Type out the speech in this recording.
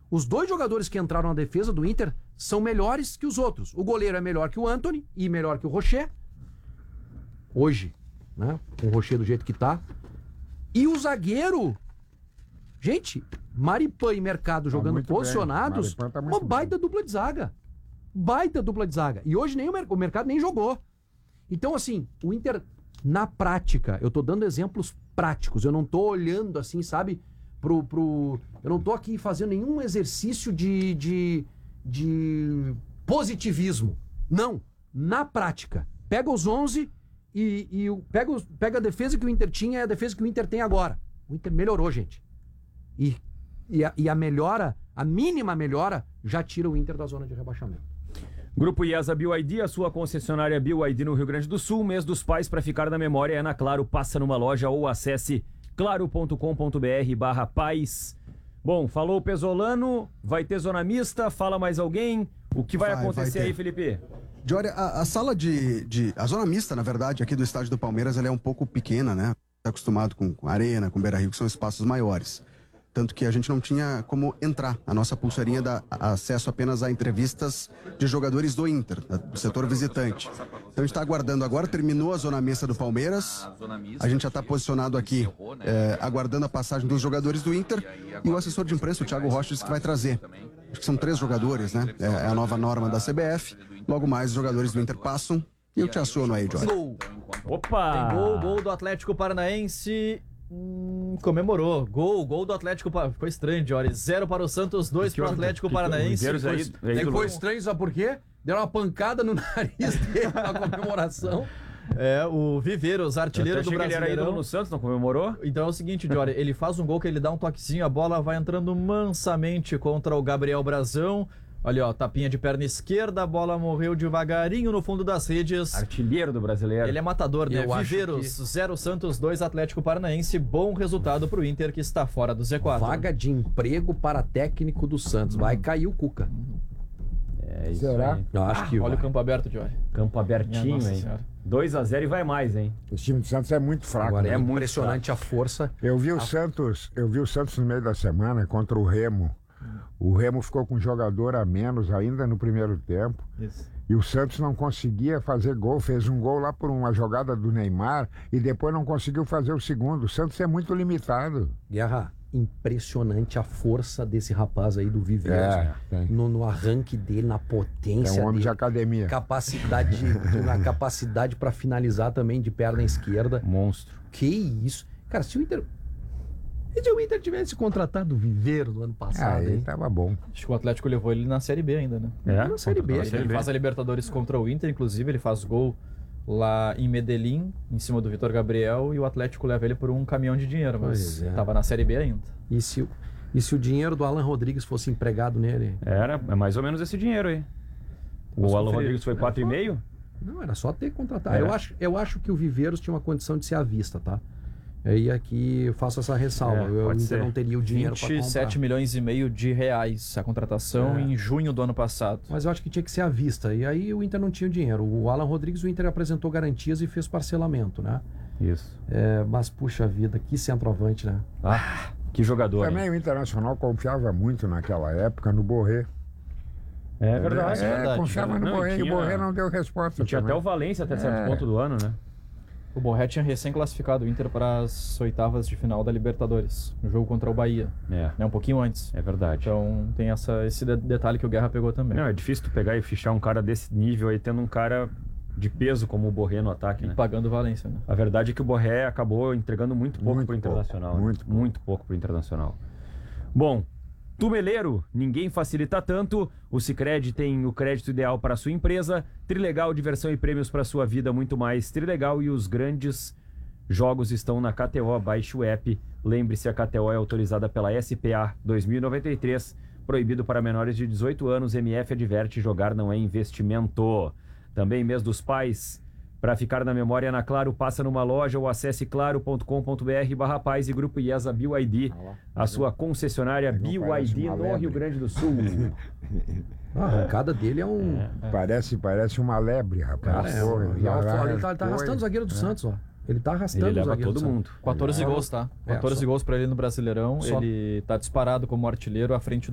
Os 2 jogadores que entraram na defesa do Inter são melhores que os outros. O goleiro é melhor que o Antony e melhor que o Rocher. Hoje, né? Com o Rocher do jeito que tá. E o zagueiro... Gente, Maripã e Mercado jogando posicionados, tá uma baita dupla de zaga. Baita dupla de zaga. E hoje nem o Mercado nem jogou. Então, assim, o Inter, na prática, eu tô dando exemplos práticos. Eu não tô olhando assim, sabe, eu não tô aqui fazendo nenhum exercício de positivismo. Não. Na prática. Pega os 11 pega a defesa que o Inter tinha e a defesa que o Inter tem agora. O Inter melhorou, gente. E a melhora, a mínima melhora, já tira o Inter da zona de rebaixamento. Grupo IESA BYD, a sua concessionária BYD no Rio Grande do Sul. Mês dos Pais, para ficar na memória, é na Claro. Passa numa loja ou acesse claro.com.br/pais. Bom, falou o Pesolano, vai ter zona mista, fala mais alguém. O que vai acontecer aí, Felipe? Jory, a sala a zona mista, na verdade, aqui do estádio do Palmeiras, ela é um pouco pequena, né? Está acostumado com arena, com Beira-Rio, que são espaços maiores. Tanto que a gente não tinha como entrar. A nossa pulseirinha dá acesso apenas a entrevistas de jogadores do Inter, do setor visitante. Então a gente está aguardando agora, terminou a zona mista do Palmeiras. A gente já está posicionado aqui, aguardando a passagem dos jogadores do Inter. E o assessor de imprensa, o Thiago Rocha, disse que vai trazer. Acho que são 3 jogadores, né? É a nova norma da CBF. Logo mais, os jogadores do Inter passam. E eu te aciono aí, Jorge. Gol! Opa! Tem gol do Atlético Paranaense. Comemorou. Gol do Atlético Paranaense. Ficou estranho, Jory. 0 para o Santos, 2 para o Atlético Paranaense. Ficou estranho, sabe por quê? Deram uma pancada no nariz dele na comemoração. O Viveiros, artilheiro do Brasileirão. Ele era ídolo no Santos, não comemorou? Então é o seguinte, Jory, ele faz um gol que ele dá um toquezinho, a bola vai entrando mansamente contra o Gabriel Brazão. Olha, ó, tapinha de perna esquerda, a bola morreu devagarinho no fundo das redes. Artilheiro do Brasileiro. Ele é matador, né? Viveiros, 0 Santos, 2 Atlético Paranaense. Bom resultado pro Inter, que está fora do Z4. Vaga de emprego para técnico do Santos. Vai cair o Cuca. É isso. Será? Aí. Eu acho que olha o campo aberto, Jory. Campo abertinho, hein? 2-0 e vai mais, hein? O time do Santos é muito fraco. Agora, né? é impressionante a força. Eu vi o Santos no meio da semana contra o Remo. O Remo ficou com um jogador a menos ainda no primeiro tempo. Isso. E o Santos não conseguia fazer gol. Fez um gol lá por uma jogada do Neymar e depois não conseguiu fazer o segundo. O Santos é muito limitado. Guerra, impressionante a força desse rapaz aí do Viveiros. No arranque dele, na potência É um homem dele, de academia. Na capacidade para finalizar também de perna esquerda. Monstro. Que isso. Cara, se o Inter tivesse contratado o Viveiro no ano passado, Ele hein? tava bom. Acho que o Atlético levou ele na Série B ainda, né? Na Série B. Ele faz a Libertadores contra o Inter, inclusive ele faz gol lá em Medellín, em cima do Vitor Gabriel, e o Atlético leva ele por um caminhão de dinheiro, mas tava na Série B ainda. E se o dinheiro do Alan Rodrigues fosse empregado nele? É mais ou menos esse dinheiro aí. O Alan Rodrigues foi 4,5? Não, era só ter contratado. Eu acho que o Viveiros tinha uma condição de ser à vista, tá? E aqui eu faço essa ressalva. Eu ainda não teria o dinheiro para comprar. 27 milhões e meio de reais a contratação em junho do ano passado. Mas eu acho que tinha que ser à vista. E aí o Inter não tinha o dinheiro. O Alan Rodrigues, o Inter apresentou garantias e fez parcelamento, né? Isso. Mas, puxa vida, que centroavante, né? Que jogador. Também o Internacional confiava muito naquela época no Borré. É verdade. Confiava no Borré e o Borré não deu resposta. Tinha até o Valência até certo ponto do ano, né? O Borré tinha recém-classificado o Inter para as oitavas de final da Libertadores, no jogo contra o Bahia. Um pouquinho antes. É verdade. Então tem esse detalhe que o Guerra pegou também. Não, é difícil tu pegar e fichar um cara desse nível aí, tendo um cara de peso como o Borré no ataque, né? Pagando Valência, né? A verdade é que o Borré acabou entregando muito pouco pro Internacional. Muito pouco pro Internacional. Bom, Tumeleiro, ninguém facilita tanto. O Sicredi tem o crédito ideal para a sua empresa. Trilegal, diversão e prêmios para a sua vida, muito mais. Trilegal, e os grandes jogos estão na KTO. Baixe o app. Lembre-se, a KTO é autorizada pela SPA 2093. Proibido para menores de 18 anos. MF adverte: jogar não é investimento. Também mês dos pais. Para ficar na memória, na Claro, passa numa loja ou acesse claro.com.br/pais e Grupo IESA BYD, a sua concessionária BYD no Rio Grande do Sul. A arrancada dele é um... Parece uma lebre, rapaz. Ele tá arrastando o zagueiro do Santos, ó. Ele tá arrastando ele o leva zagueiro todo mundo. 14 gols, tá? 14 gols para ele no Brasileirão. Ele tá disparado como artilheiro à frente